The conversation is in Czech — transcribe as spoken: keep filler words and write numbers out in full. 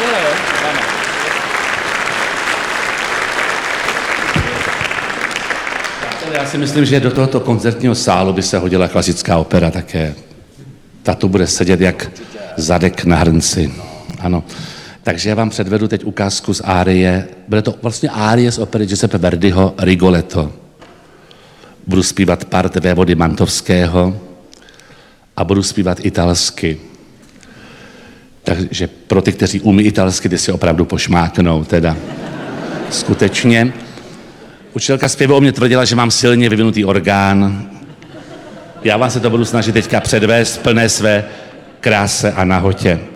Tohle, jo? Ano. Já si myslím, že do tohoto koncertního sálu by se hodila klasická opera také. Ta tu bude sedět jak zadek na hrnci. Ano. Takže já vám předvedu teď ukázku z árie. Bude to vlastně árie z opery Giuseppe Verdiho Rigoletto. Budu zpívat part vévody Mantovského a budu zpívat italsky. Takže pro ty, kteří umí italsky, ty si opravdu pošmáknou, teda. Skutečně. Učitelka zpěvu o mě tvrdila, že mám silně vyvinutý orgán. Já vám se to budu snažit teďka předvést v plné své kráse a nahotě.